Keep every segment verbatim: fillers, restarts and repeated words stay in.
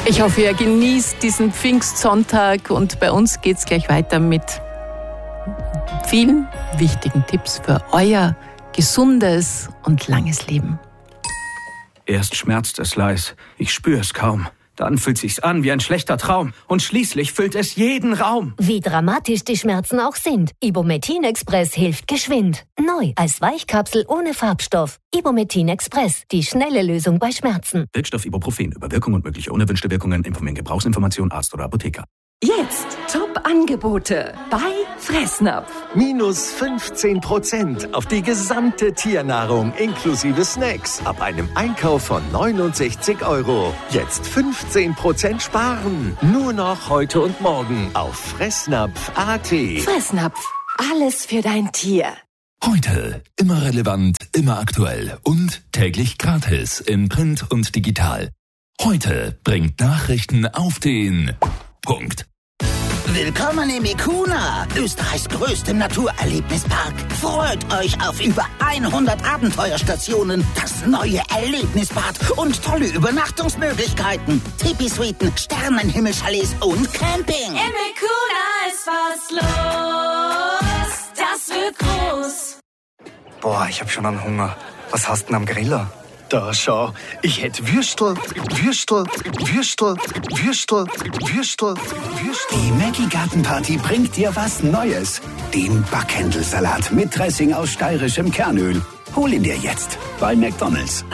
Ich hoffe, ihr genießt diesen Pfingstsonntag und bei uns geht es gleich weiter mit vielen wichtigen Tipps für euer gesundes und langes Leben. Erst schmerzt es leis, ich spür es kaum. Dann fühlt sich's an wie ein schlechter Traum und schließlich füllt es jeden Raum. Wie dramatisch die Schmerzen auch sind, Ibumetin Express hilft geschwind. Neu als Weichkapsel ohne Farbstoff. Ibumetin Express, die schnelle Lösung bei Schmerzen. Wirkstoff Ibuprofen. Über Wirkung und mögliche unerwünschte Wirkungen informieren Gebrauchsinformation Arzt oder Apotheker. Jetzt Top-Angebote bei Fressnapf. Minus fünfzehn Prozent auf die gesamte Tiernahrung inklusive Snacks ab einem Einkauf von neunundsechzig Euro. Jetzt fünfzehn Prozent sparen. Nur noch heute und morgen auf Fressnapf punkt a t. Fressnapf. Alles für dein Tier. Heute immer relevant, immer aktuell und täglich gratis in Print und digital. Heute bringt Nachrichten auf den Punkt. Willkommen im Ikuna, Österreichs größtem Naturerlebnispark. Freut euch auf über hundert Abenteuerstationen, das neue Erlebnisbad und tolle Übernachtungsmöglichkeiten. Tipi-Suiten, Sternenhimmelchalets und Camping. Im Ikuna ist was los, das wird groß. Boah, ich hab schon einen Hunger. Was hast denn am Griller? Da schau, ich hätte Würstel, Würstel, Würstel, Würstel, Würstel, Würstel. Die Maggi Gartenparty bringt dir was Neues. Den Backhändelsalat mit Dressing aus steirischem Kernöl. Hol ihn dir jetzt bei McDonald's.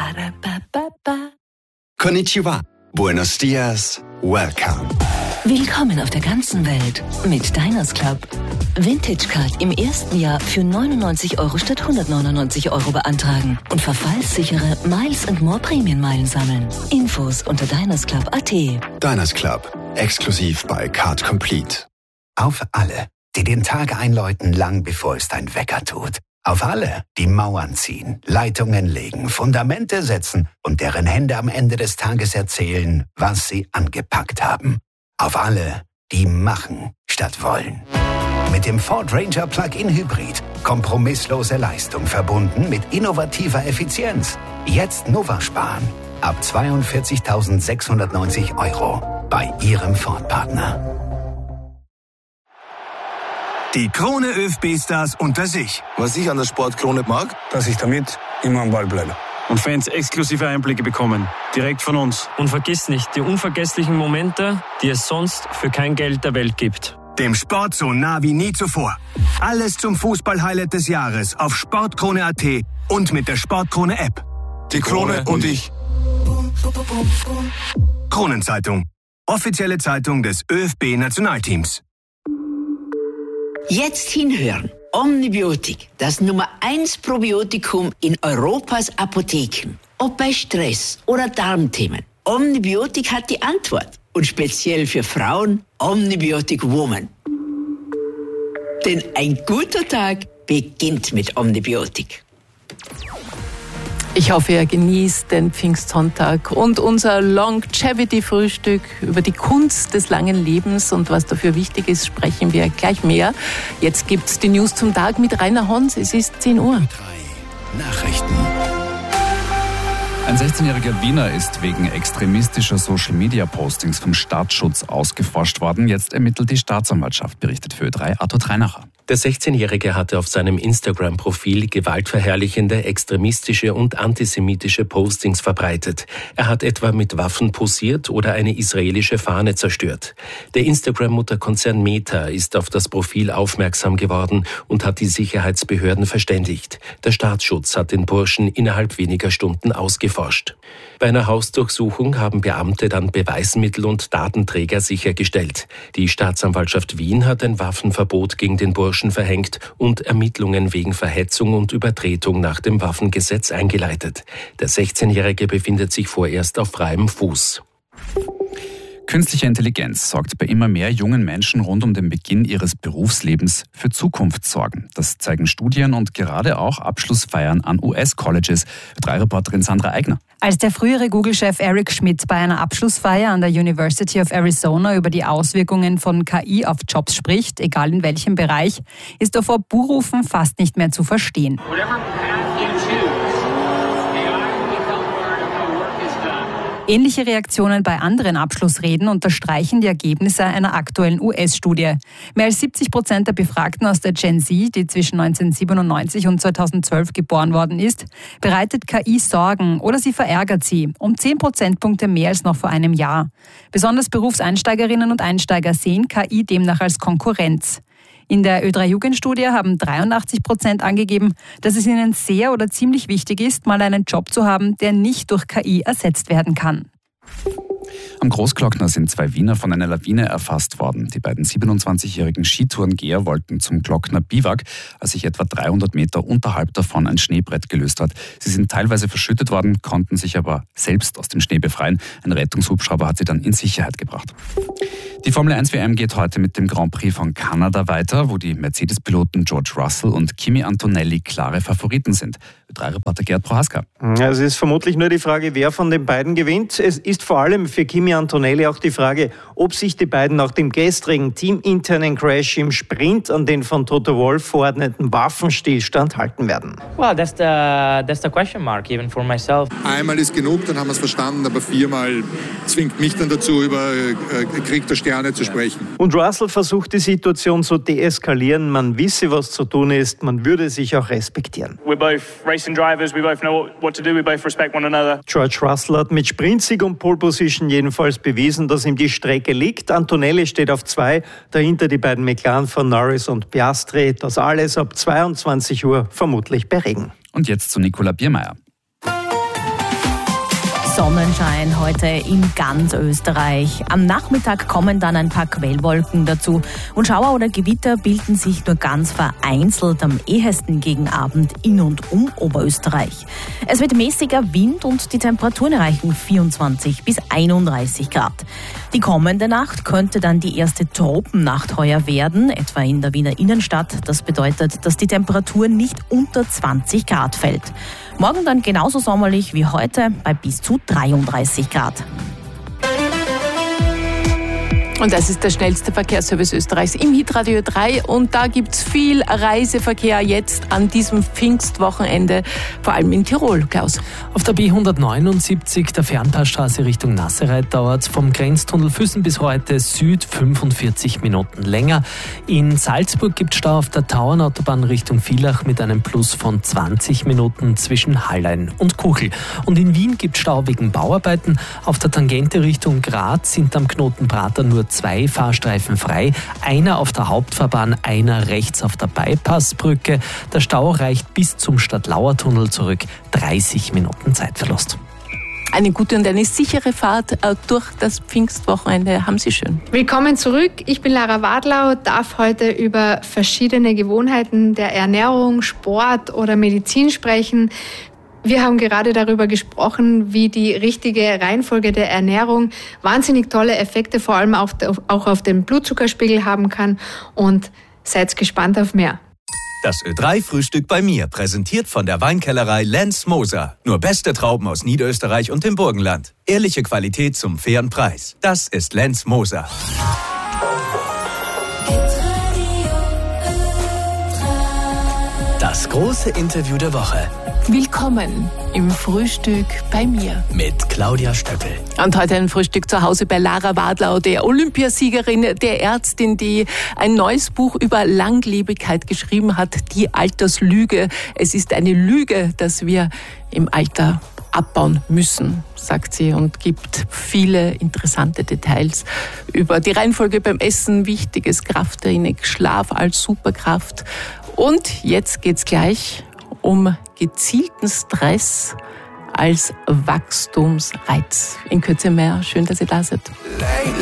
Konnichiwa. Buenos dias. Welcome. Willkommen auf der ganzen Welt mit Diners Club. Vintage Card im ersten Jahr für neunundneunzig Euro statt hundertneunundneunzig Euro beantragen und verfallssichere Miles and More Prämienmeilen sammeln. Infos unter diners club punkt a t. Diners Club. Exklusiv bei Card Complete. Auf alle, die den Tag einläuten, lang bevor es dein Wecker tut. Auf alle, die Mauern ziehen, Leitungen legen, Fundamente setzen und deren Hände am Ende des Tages erzählen, was sie angepackt haben. Auf alle, die machen statt wollen. Mit dem Ford Ranger Plug-in Hybrid. Kompromisslose Leistung verbunden mit innovativer Effizienz. Jetzt Nova sparen. Ab zweiundvierzigtausendsechshundertneunzig Euro bei Ihrem Ford-Partner. Die Krone ÖFB-Stars unter sich. Was ich an der Sportkrone mag, dass ich damit immer am Ball bleibe. Und Fans exklusive Einblicke bekommen. Direkt von uns. Und vergiss nicht, die unvergesslichen Momente, die es sonst für kein Geld der Welt gibt. Dem Sport so nah wie nie zuvor. Alles zum Fußball-Highlight des Jahres auf sportkrone punkt a t und mit der Sportkrone-App. Die Krone und ich. Kronenzeitung. Offizielle Zeitung des ÖFB-Nationalteams. Jetzt hinhören. Omnibiotik, das Nummer eins Probiotikum in Europas Apotheken. Ob bei Stress oder Darmthemen. Omnibiotik hat die Antwort. Und speziell für Frauen Omnibiotic Woman. Denn ein guter Tag beginnt mit Omnibiotik. Ich hoffe, ihr genießt den Pfingstsonntag und unser Longevity-Frühstück über die Kunst des langen Lebens und was dafür wichtig ist, sprechen wir gleich mehr. Jetzt gibt's die News zum Tag mit Rainer Hons. Es ist zehn Uhr. Nachrichten. Ein sechzehnjähriger Wiener ist wegen extremistischer Social-Media-Postings vom Staatsschutz ausgeforscht worden. Jetzt ermittelt die Staatsanwaltschaft, berichtet für Ö drei Arthur Treinacher. Der sechzehnjährige hatte auf seinem Instagram-Profil gewaltverherrlichende, extremistische und antisemitische Postings verbreitet. Er hat etwa mit Waffen posiert oder eine israelische Fahne zerstört. Der Instagram-Mutterkonzern Meta ist auf das Profil aufmerksam geworden und hat die Sicherheitsbehörden verständigt. Der Staatsschutz hat den Burschen innerhalb weniger Stunden ausgeforscht. Bei einer Hausdurchsuchung haben Beamte dann Beweismittel und Datenträger sichergestellt. Die Staatsanwaltschaft Wien hat ein Waffenverbot gegen den Burschen verhängt und Ermittlungen wegen Verhetzung und Übertretung nach dem Waffengesetz eingeleitet. Der sechzehnjährige befindet sich vorerst auf freiem Fuß. Künstliche Intelligenz sorgt bei immer mehr jungen Menschen rund um den Beginn ihres Berufslebens für Zukunftssorgen. Das zeigen Studien und gerade auch Abschlussfeiern an U S-Colleges. drei Reporterin Sandra Eigner. Als der frühere Google-Chef Eric Schmidt bei einer Abschlussfeier an der University of Arizona über die Auswirkungen von K I auf Jobs spricht, egal in welchem Bereich, ist er vor Buhrufen fast nicht mehr zu verstehen. Ähnliche Reaktionen bei anderen Abschlussreden unterstreichen die Ergebnisse einer aktuellen U S-Studie. Mehr als siebzig Prozent der Befragten aus der Gen Z, die zwischen neunzehnhundertsiebenundneunzig und zweitausendzwölf geboren worden ist, bereitet K I Sorgen oder sie verärgert sie, um zehn Prozentpunkte mehr als noch vor einem Jahr. Besonders Berufseinsteigerinnen und Einsteiger sehen K I demnach als Konkurrenz. In der Ö drei Jugendstudie haben dreiundachtzig Prozent angegeben, dass es ihnen sehr oder ziemlich wichtig ist, mal einen Job zu haben, der nicht durch K I ersetzt werden kann. Am Großglockner sind zwei Wiener von einer Lawine erfasst worden. Die beiden siebenundzwanzigjährigen Skitourengeher wollten zum Glockner Biwak, als sich etwa dreihundert Meter unterhalb davon ein Schneebrett gelöst hat. Sie sind teilweise verschüttet worden, konnten sich aber selbst aus dem Schnee befreien. Ein Rettungshubschrauber hat sie dann in Sicherheit gebracht. Die Formel eins W M geht heute mit dem Grand Prix von Kanada weiter, wo die Mercedes-Piloten George Russell und Kimi Antonelli klare Favoriten sind. Ö drei Reporter Gerd Prohaska. Ja, es ist vermutlich nur die Frage, wer von den beiden gewinnt. Es ist vor allem für Kimi Antonelli auch die Frage, ob sich die beiden nach dem gestrigen teaminternen Crash im Sprint an den von Toto Wolff verordneten Waffenstillstand halten werden. Well, that's the that's the question mark even for myself. Einmal ist genug, dann haben wir es verstanden, aber viermal zwingt mich dann dazu, über äh, Krieg der Sterne zu sprechen. Und Russell versucht die Situation zu deeskalieren. Man wisse, was zu tun ist, man würde sich auch respektieren. We're both racing drivers, we both know what to do, we both respect one another. George Russell hat mit Sprintsieg und Pole Position jedenfalls bewiesen, dass ihm die Strecke liegt. Antonelli steht auf zwei, dahinter die beiden McLaren von Norris und Piastri. Das alles ab zweiundzwanzig Uhr, vermutlich bei Regen. Und jetzt zu Nicola Biermeier. Sonnenschein heute in ganz Österreich. Am Nachmittag kommen dann ein paar Quellwolken dazu und Schauer oder Gewitter bilden sich nur ganz vereinzelt, am ehesten gegen Abend in und um Oberösterreich. Es wird mäßiger Wind und die Temperaturen erreichen vierundzwanzig bis einunddreißig Grad. Die kommende Nacht könnte dann die erste Tropennacht heuer werden, etwa in der Wiener Innenstadt. Das bedeutet, dass die Temperatur nicht unter zwanzig Grad fällt. Morgen dann genauso sommerlich wie heute bei bis zu dreiunddreißig Grad. Und das ist der schnellste Verkehrsservice Österreichs im Hitradio drei. Und da gibt es viel Reiseverkehr jetzt an diesem Pfingstwochenende, vor allem in Tirol, Klaus. Auf der B hundertneunundsiebzig, der Fernpassstraße Richtung Nassereit, dauert es vom Grenztunnel Füssen bis heute Süd fünfundvierzig Minuten länger. In Salzburg gibt es Stau auf der Tauernautobahn Richtung Villach mit einem Plus von zwanzig Minuten zwischen Hallein und Kuchel. Und in Wien gibt es Stau wegen Bauarbeiten. Auf der Tangente Richtung Graz sind am Knoten Prater nur zwei Fahrstreifen frei, einer auf der Hauptfahrbahn, einer rechts auf der Bypassbrücke. Der Stau reicht bis zum Stadtlauertunnel zurück, dreißig Minuten Zeitverlust. Eine gute und eine sichere Fahrt durch das Pfingstwochenende. Haben Sie schön. Willkommen zurück. Ich bin Lara Wadlau, darf heute über verschiedene Gewohnheiten der Ernährung, Sport oder Medizin sprechen. Wir haben gerade darüber gesprochen, wie die richtige Reihenfolge der Ernährung wahnsinnig tolle Effekte vor allem auch auf den Blutzuckerspiegel haben kann. Und seid gespannt auf mehr. Das Ö drei Frühstück bei mir, präsentiert von der Weinkellerei Lenz Moser. Nur beste Trauben aus Niederösterreich und dem Burgenland. Ehrliche Qualität zum fairen Preis. Das ist Lenz Moser. Das große Interview der Woche. Willkommen im Frühstück bei mir. Mit Claudia Stöckel. Und heute ein Frühstück zu Hause bei Lara Wadlau, der Olympiasiegerin, der Ärztin, die ein neues Buch über Langlebigkeit geschrieben hat, die Alterslüge. Es ist eine Lüge, dass wir im Alter abbauen müssen, sagt sie, und gibt viele interessante Details über die Reihenfolge beim Essen, wichtiges Krafttraining, Schlaf als Superkraft. Und jetzt geht's gleich um gezielten Stress als Wachstumsreiz. In Kürze mehr. Schön, dass ihr da seid.